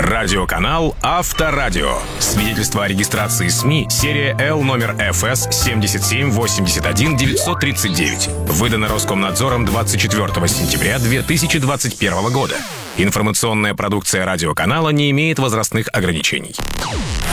Радиоканал Авторадио. Свидетельство о регистрации СМИ, серия Л, номер ФС 7781-939. Выдано Роскомнадзором 24 сентября 2021 года. Информационная продукция радиоканала не имеет возрастных ограничений.